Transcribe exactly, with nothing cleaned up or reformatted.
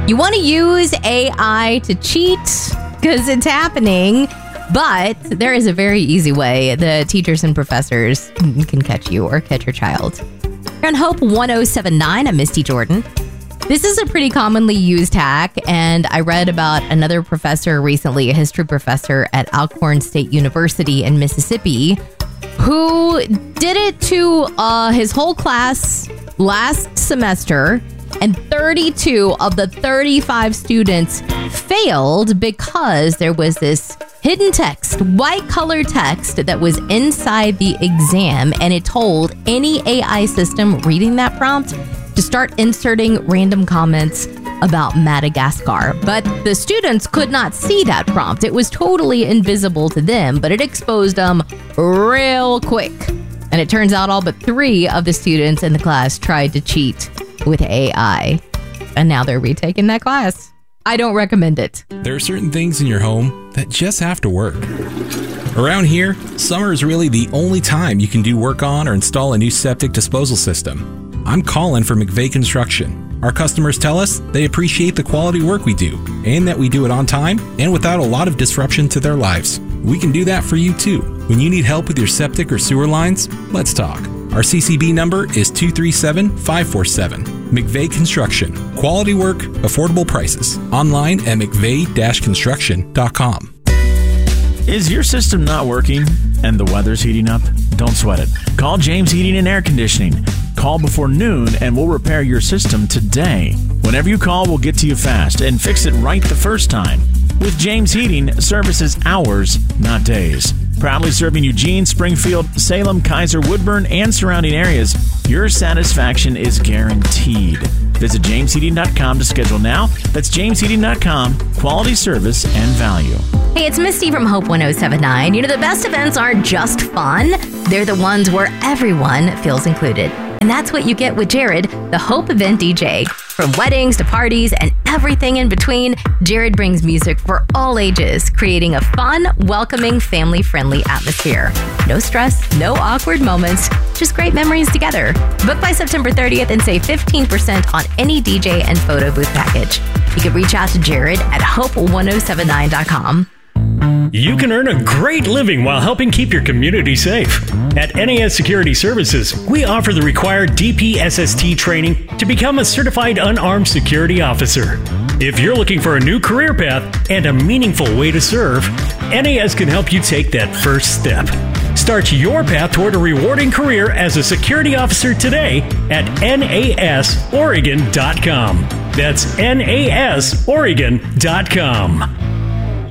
You want to use A I to cheat because it's happening, but there is a very easy way the teachers and professors can catch you or catch your child. You're on Hope one oh seven point nine. I'm Misty Jordan. This is a pretty commonly used hack, and I read about another professor recently, a history professor at Alcorn State University in Mississippi, who did it to uh, his whole class last semester, and thirty-two of the thirty-five students failed because there was this hidden text, white color text that was inside the exam, and it told any A I system reading that prompt to start inserting random comments about Madagascar. But the students could not see that prompt. It was totally invisible to them, but it exposed them real quick. And it turns out all but three of the students in the class tried to cheat with A I. And now they're retaking that class. I don't recommend it. There are certain things in your home that just have to work. Around here, summer is really the only time you can do work on or install a new septic disposal system. I'm Colin for McVeigh Construction. Our customers tell us they appreciate the quality work we do and that we do it on time and without a lot of disruption to their lives. We can do that for you too. When you need help with your septic or sewer lines, let's talk. Our C C B number is two three seven, five four seven. McVeigh Construction. Quality work, affordable prices. Online at mcveigh dash construction dot com. Is your system not working and the weather's heating up? Don't sweat it. Call James Heating and Air Conditioning. Call before noon and we'll repair your system today. Whenever you call, we'll get to you fast and fix it right the first time. With James Heating, service is hours, not days. Proudly serving Eugene, Springfield, Salem, Kaiser, Woodburn, and surrounding areas, your satisfaction is guaranteed. Visit james heating dot com to schedule now. That's james heating dot com. Quality service and value. Hey, it's Misty from Hope one oh seven point nine. You know, the best events aren't just fun. They're the ones where everyone feels included. And that's what you get with Jared, the Hope Event D J. From weddings to parties and everything in between, Jared brings music for all ages, creating a fun, welcoming, family-friendly atmosphere. No stress, no awkward moments, just great memories together. Book by September thirtieth and save fifteen percent on any D J and photo booth package. You can reach out to Jared at hope one oh seven nine dot com. You can earn a great living while helping keep your community safe. At N A S Security Services, we offer the required D P S S T training to become a certified unarmed security officer. If you're looking for a new career path and a meaningful way to serve, N A S can help you take that first step. Start your path toward a rewarding career as a security officer today at N A S Oregon dot com. That's N A S Oregon dot com.